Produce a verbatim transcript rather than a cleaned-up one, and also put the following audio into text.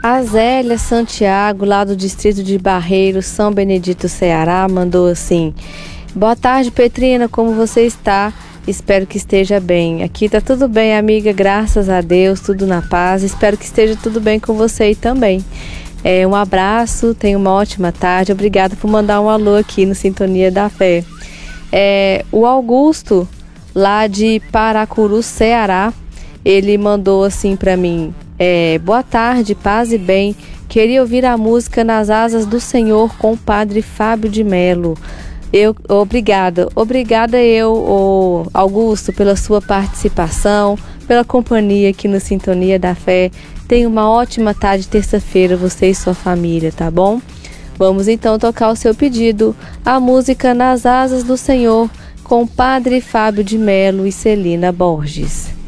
A Zélia Santiago, lá do distrito de Barreiros, São Benedito, Ceará, mandou assim: boa tarde, Petrina, como você está? Espero que esteja bem. Aqui tá tudo bem, amiga, graças a Deus, tudo na paz. Espero que esteja tudo bem com você aí também. É, um abraço, tenha uma ótima tarde. Obrigada por mandar um alô aqui no Sintonia da Fé. É, o Augusto, lá de Paracuru, Ceará, ele mandou assim para mim: é, boa tarde, paz e bem. Queria ouvir a música Nas Asas do Senhor com o Padre Fábio de Melo. Eu, obrigada, obrigada eu, o Augusto, pela sua participação, pela companhia aqui no Sintonia da Fé. Tenha uma ótima tarde, terça-feira, você e sua família, tá bom? Vamos então tocar o seu pedido, a música Nas Asas do Senhor, com o Padre Fábio de Melo e Celina Borges.